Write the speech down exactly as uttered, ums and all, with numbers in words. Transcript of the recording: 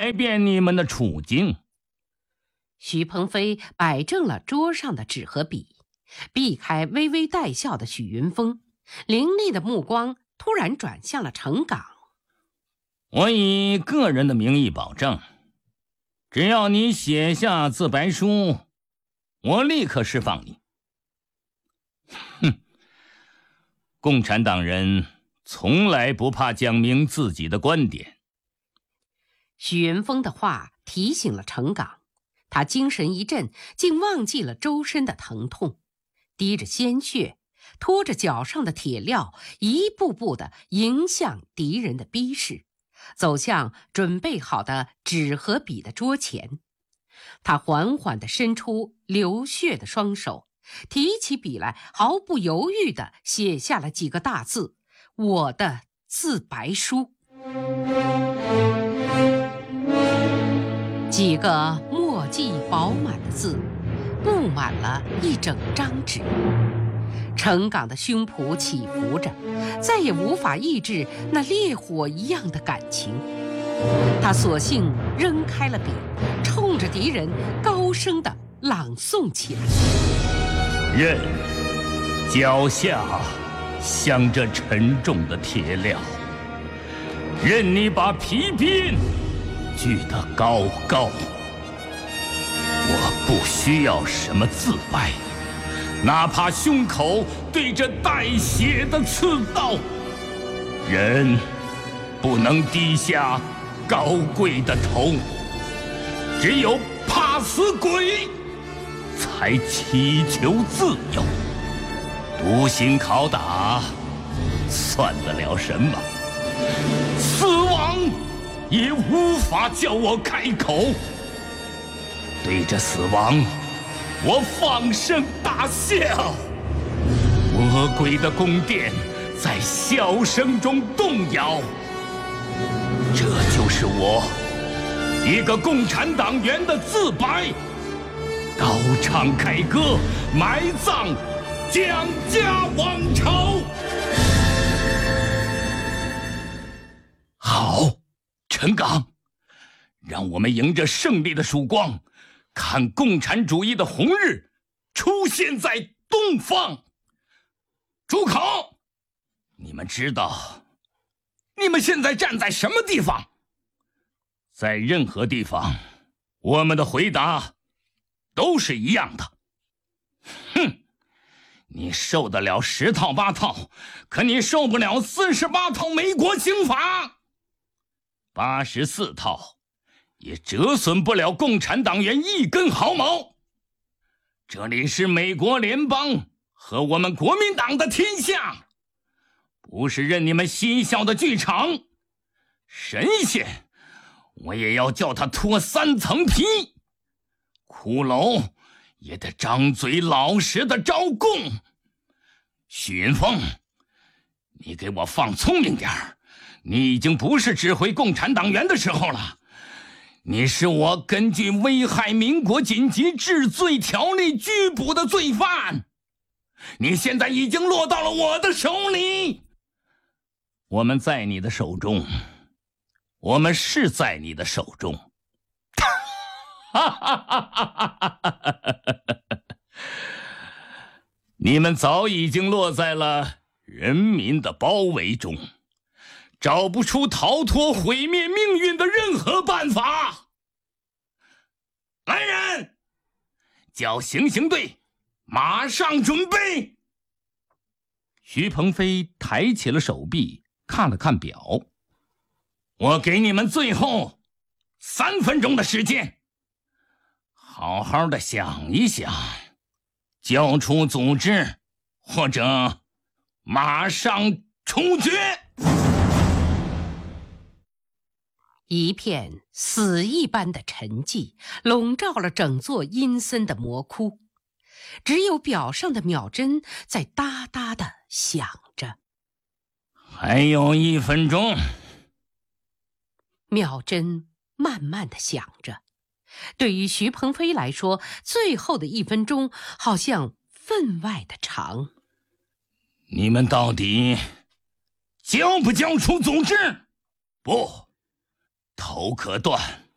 改变你们的处境。 徐鹏飞摆正了桌上的纸和笔，避开微微带笑的许云峰，凌厉的目光突然转向了程岗。 我以个人的名义保证，只要你写下自白书，我立刻释放你。哼，共产党人从来不怕讲明自己的观点。 许云峰的话提醒了程岗，他精神一振，竟忘记了周身的疼痛，滴着鲜血，拖着脚上的铁镣，一步步地迎向敌人的逼视，走向准备好的纸和笔的桌前。他缓缓地伸出流血的双手，提起笔来，毫不犹豫地写下了几个大字：我的自白书。几个墨迹饱满的字布满了一整张纸。程岗的胸脯起伏着，再也无法抑制那烈火一样的感情。他索性扔开了笔，冲着敌人高声地朗诵起来： 任脚下镶着沉重的铁镣，任你把皮鞭举得高高。我不需要什么自白，哪怕胸口对着带血的刺刀，人不能低下高贵的头，只有怕死鬼才祈求自由。独行拷打算得了什么？死亡也无法叫我开口。对着死亡，我放声大笑。魔鬼的宫殿在笑声中动摇。这就是我，一个共产党员的自白。高唱凯歌，埋葬蒋家王朝。好，陈岗，让我们迎着胜利的曙光，看共产主义的红日出现在东方。住口！你们知道你们现在站在什么地方？在任何地方，我们的回答都是一样的。哼，你受得了十套八套，可你受不了四十八套美国刑法，八十四套也折损不了共产党员一根毫毛。这里是美国联邦和我们国民党的天下，不是任你们嬉笑的剧场。神仙我也要叫他脱三层皮，骷髅也得张嘴老实的招供。许云峰，你给我放聪明点儿，你已经不是指挥共产党员的时候了，你是我根据危害民国紧急治罪条例拘捕的罪犯，你现在已经落到了我的手里。我们在你的手中，我们是在你的手中。你们早已经落在了人民的包围中，找不出逃脱毁灭命运的任何办法。来人，叫行刑队马上准备。徐鹏飞抬起了手臂，看了看表，我给你们最后三分钟的时间，好好的想一想，交出组织，或者马上处决。 一片死一般的沉寂笼罩了整座阴森的魔窟，只有表上的秒针在哒哒地响着。 还有一分钟。 秒针慢慢地响着，对于徐鹏飞来说，最后的一分钟好像分外的长。 你们到底交不交出组织？不，头可断，